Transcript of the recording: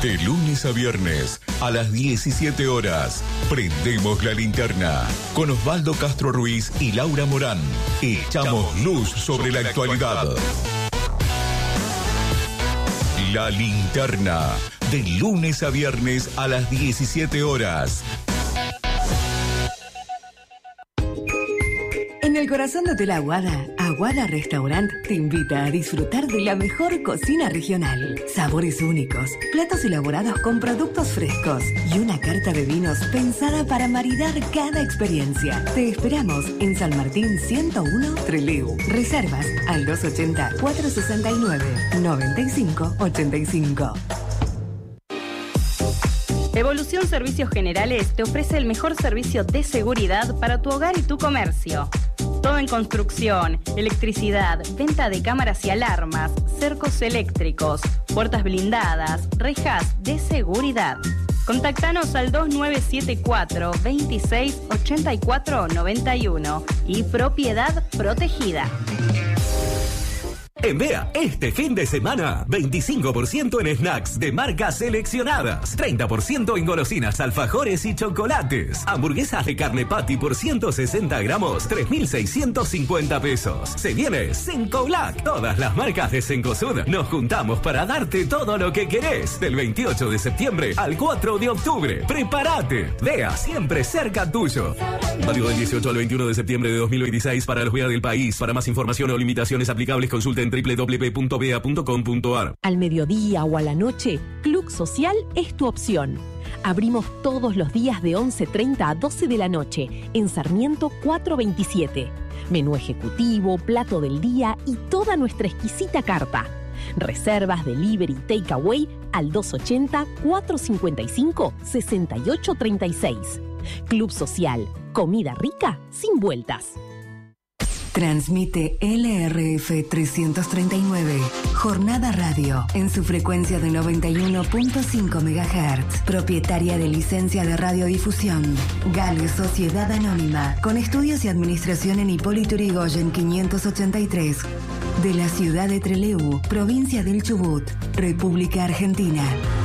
De lunes a viernes, a las 17 horas, prendemos la linterna. Con Osvaldo Castro Ruiz y Laura Morán, echamos luz sobre la actualidad. La linterna, de lunes a viernes a las 17 horas. En el corazón de Hotel Aguada, Aguada Restaurant te invita a disfrutar de la mejor cocina regional. Sabores únicos, platos elaborados con productos frescos y una carta de vinos pensada para maridar cada experiencia. Te esperamos en San Martín 101 Trelew. Reservas al 280-469-9585. Evolución Servicios Generales te ofrece el mejor servicio de seguridad para tu hogar y tu comercio. Todo en construcción, electricidad, venta de cámaras y alarmas, cercos eléctricos, puertas blindadas, rejas de seguridad. Contactanos al 2974 26 84 91 y Propiedad Protegida. En Bea, este fin de semana, 25% en snacks de marcas seleccionadas, 30% en golosinas, alfajores y chocolates, hamburguesas de carne patty por 160 gramos, 3.650 pesos. Se viene Cencolac, todas las marcas de Cencosud. Nos juntamos para darte todo lo que querés, del 28 de septiembre al 4 de octubre. ¡Prepárate! Bea, siempre cerca tuyo. Válido del 18 al 21 de septiembre de 2026 para los Bea del país. Para más información o limitaciones aplicables, consulten www.bea.com.ar. Al mediodía o a la noche, Club Social es tu opción. Abrimos todos los días de 11:30 a 12 de la noche en Sarmiento 427. Menú ejecutivo, plato del día y toda nuestra exquisita carta. Reservas, delivery, takeaway al 280-455-6836. Club Social, comida rica sin vueltas. Transmite LRF 339, Jornada Radio, en su frecuencia de 91.5 MHz, propietaria de licencia de radiodifusión. Gale Sociedad Anónima, con estudios y administración en Hipólito Yrigoyen 583, de la ciudad de Trelew, provincia del Chubut, República Argentina.